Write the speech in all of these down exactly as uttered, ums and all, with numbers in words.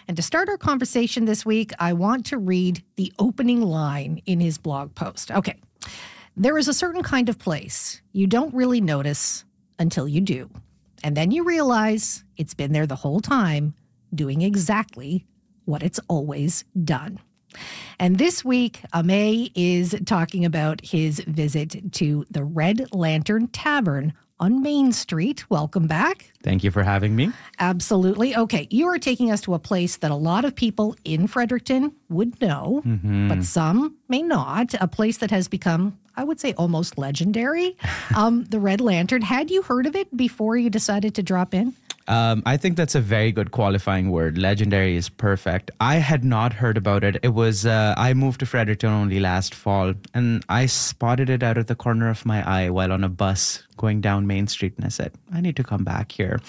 And to start our conversation this week, I want to read the opening line in his blog post. Okay. There is a certain kind of place you don't really notice until you do. And then you realize it's been there the whole time, doing exactly what it's always done. And this week, Amay is talking about his visit to the Red Lantern Tavern on Main Street. Welcome back. Thank you for having me. Absolutely. Okay, you are taking us to a place that a lot of people in Fredericton would know, mm-hmm. but some may not. A place that has become, I would say, almost legendary. Um, the Red Lantern. Had you heard of it before you decided to drop in? Um, I think that's a very good qualifying word. Legendary is perfect. I had not heard about it. It was, uh, I moved to Fredericton only last fall, and I spotted it out of the corner of my eye while on a bus going down Main Street, and I said, I need to come back here.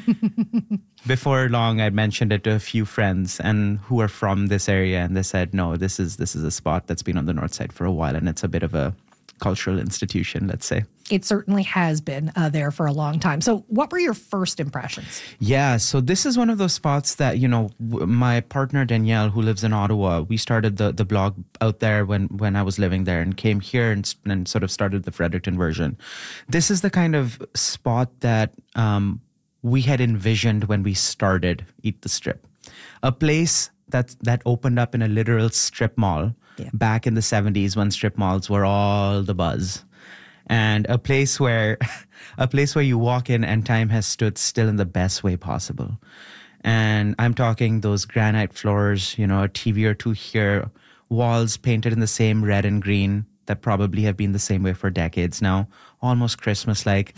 Before long, I mentioned it to a few friends and who are from this area, and they said, no, this is this is a spot that's been on the north side for a while, and it's a bit of a cultural institution, let's say. It certainly has been uh, there for a long time. So what were your first impressions? Yeah, so this is one of those spots that, you know, w- my partner Danielle, who lives in Ottawa, we started the, the blog out there when, when I was living there and came here and, and sort of started the Fredericton version. This is the kind of spot that um, we had envisioned when we started Eat the Strip. A place that, that opened up in a literal strip mall. Yeah. Back in the seventies when strip malls were all the buzz. And a place where a place where you walk in and time has stood still in the best way possible. And I'm talking those granite floors, you know, a T V or two here, walls painted in the same red and green that probably have been the same way for decades now, almost Christmas-like.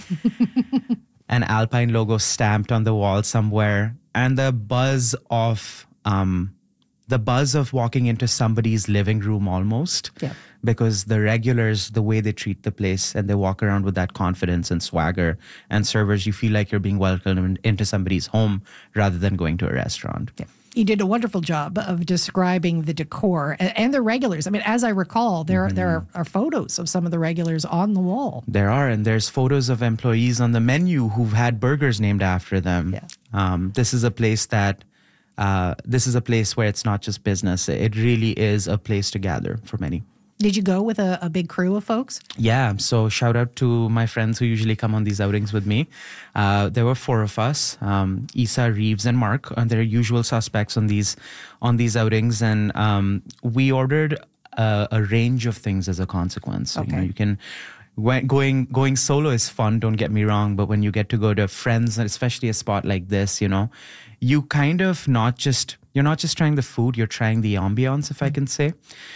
An Alpine logo stamped on the wall somewhere. And the buzz of... um. The buzz of walking into somebody's living room almost, yeah. Because the regulars, the way they treat the place and they walk around with that confidence and swagger, and servers, you feel like you're being welcomed into somebody's home rather than going to a restaurant. Yeah. You did a wonderful job of describing the decor and, and the regulars. I mean, as I recall, there, mm-hmm. there are, are photos of some of the regulars on the wall. There are, and there's photos of employees on the menu who've had burgers named after them. Yeah. Um, this is a place that Uh, this is a place where it's not just business. It really is a place to gather for many. Did you go with a, a big crew of folks? Yeah. So shout out to my friends who usually come on these outings with me. Uh, there were four of us, um, Isa, Reeves, and Mark, and they're usual suspects on these on these outings. And um, we ordered a, a range of things as a consequence. Okay. You know, you can... When going going solo is fun, don't get me wrong, but when you get to go to friends, and especially a spot like this, you know, you kind of not just, you're not just trying the food, you're trying the ambiance, if I can say.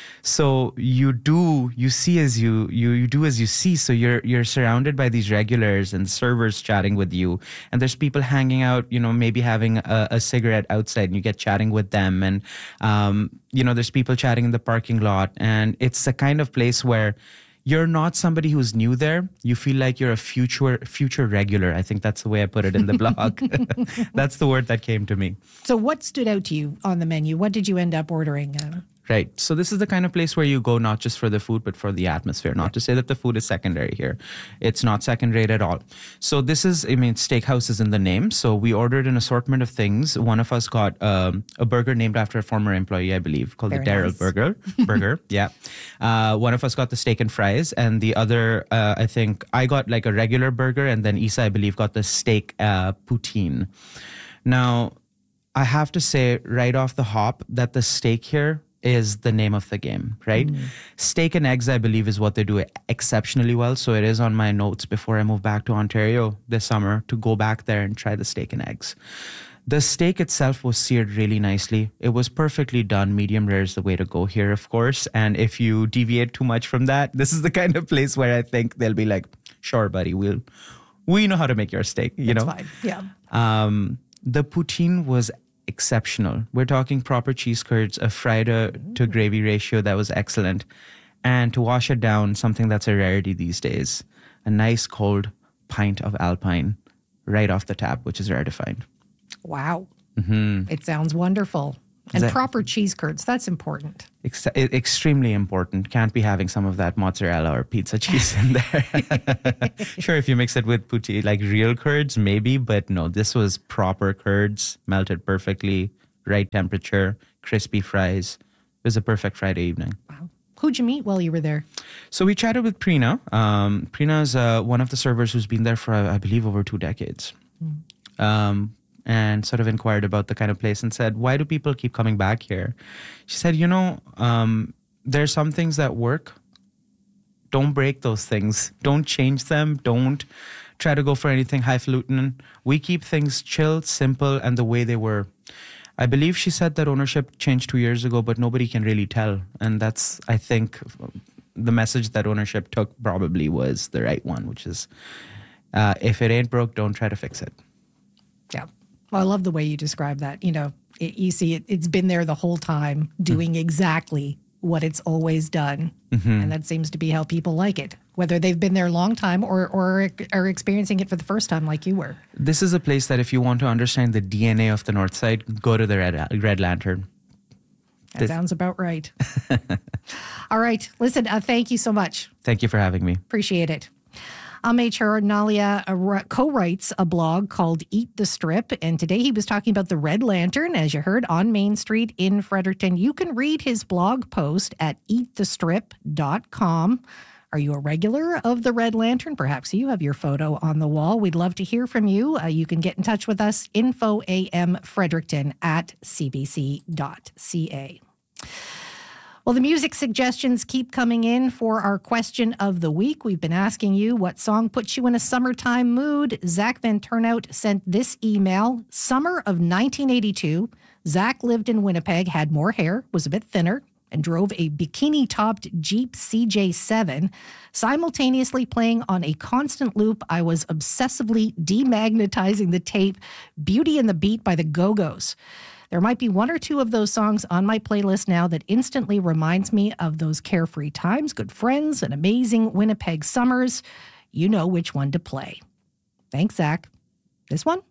So you do, you see as you, you, you do as you see. So you're, you're surrounded by these regulars and servers chatting with you. And there's people hanging out, you know, maybe having a, a cigarette outside and you get chatting with them. And, um, you know, there's people chatting in the parking lot. And it's a kind of place where you're not somebody who's new there. You feel like you're a future future regular. I think that's the way I put it in the blog. That's the word that came to me. So what stood out to you on the menu? What did you end up ordering? Uh, Right. So this is the kind of place where you go not just for the food, but for the atmosphere. Not to say that the food is secondary here. It's not second rate at all. So this is, I mean, steakhouse is in the name. So we ordered an assortment of things. One of us got um, a burger named after a former employee, I believe, called Very the Daryl nice. Burger. Burger, yeah. Uh, one of us got the steak and fries. And the other, uh, I think, I got like a regular burger. And then Isa, I believe, got the steak uh, poutine. Now, I have to say right off the hop that the steak here is the name of the game, right? Mm. Steak and eggs, I believe, is what they do exceptionally well. So it is on my notes before I move back to Ontario this summer to go back there and try the steak and eggs. The steak itself was seared really nicely. It was perfectly done. Medium rare is the way to go here, of course. And if you deviate too much from that, this is the kind of place where I think they'll be like, sure, buddy, we'll, we know how to make your steak, you That's know? fine, yeah. Um, the poutine was exceptional. We're talking proper cheese curds, a fried to, to gravy ratio that was excellent. And to wash it down, something that's a rarity these days, a nice cold pint of Alpine right off the tap, which is rare to find. Wow. Mm-hmm. It sounds wonderful. And that, proper cheese curds, that's important. Ex- extremely important. Can't be having some of that mozzarella or pizza cheese in there. Sure, if you mix it with poutine, like real curds, maybe, but no, this was proper curds, melted perfectly, right temperature, crispy fries. It was a perfect Friday evening. Wow. Who'd you meet while you were there? So we chatted with Prina. Um, Prina is uh, one of the servers who's been there for, I believe, over two decades. Mm. Um, and sort of inquired about the kind of place and said, why do people keep coming back here? She said, you know, um, there's some things that work. Don't break those things. Don't change them. Don't try to go for anything highfalutin. We keep things chill, simple, and the way they were. I believe she said that ownership changed two years ago, but nobody can really tell. And that's, I think, the message that ownership took probably was the right one, which is, uh, if it ain't broke, don't try to fix it. Yeah. Well, I love the way you describe that. You know, it, you see it, it's been there the whole time doing mm. exactly what it's always done. Mm-hmm. And that seems to be how people like it, whether they've been there a long time or, or are experiencing it for the first time like you were. This is a place that if you want to understand the D N A of the North Side, go to the Red, Red Lantern. That this. sounds about right. All right. Listen, uh, thank you so much. Thank you for having me. Appreciate it. Amey Charnalia uh, co-writes a blog called Eat the Strip, and today he was talking about the Red Lantern, as you heard, on Main Street in Fredericton. You can read his blog post at eat the strip dot com. Are you a regular of the Red Lantern? Perhaps you have your photo on the wall. We'd love to hear from you. Uh, you can get in touch with us, info am fredericton at c b c dot c a. Well, the music suggestions keep coming in for our question of the week. We've been asking you what song puts you in a summertime mood. Zach Van Turnout sent this email. Summer of nineteen eighty-two, Zach lived in Winnipeg, had more hair, was a bit thinner, and drove a bikini-topped Jeep C J seven, simultaneously playing on a constant loop. I was obsessively demagnetizing the tape Beauty and the Beat by the Go-Go's. There might be one or two of those songs on my playlist now that instantly reminds me of those carefree times, good friends, and amazing Winnipeg summers. You know which one to play. Thanks, Zach. This one?